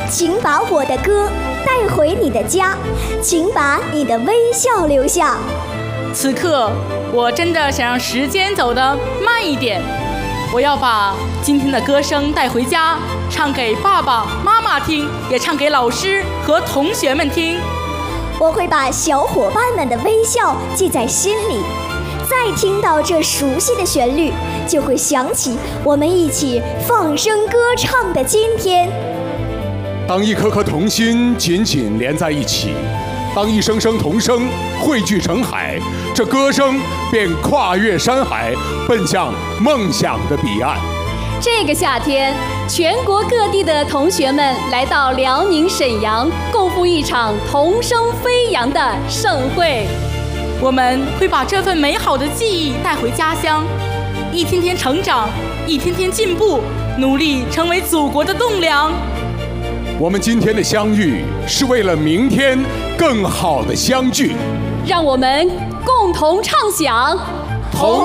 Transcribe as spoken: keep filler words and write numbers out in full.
请把我的歌带回你的家，请把你的微笑留下。 此刻，我真的想让时间走得慢一点。我要把今天的歌声带回家，唱给爸爸妈妈听，也唱给老师和同学们听。 我会把小伙伴们的微笑记在心里，再听到这熟悉的旋律，就会想起我们一起放声歌唱的今天。 当一颗颗童心紧紧连在一起，当一声声童声汇聚成海，这歌声便跨越山海，奔向梦想的彼岸。 这个夏天，全国各地的同学们来到辽宁沈阳，共赴一场童声飞扬的盛会。 我们会把这份美好的记忆带回家乡，一天天成长，一天天进步，努力成为祖国的栋梁。 我们今天的相遇，是为了明天更好的相聚。 让我们共同唱响童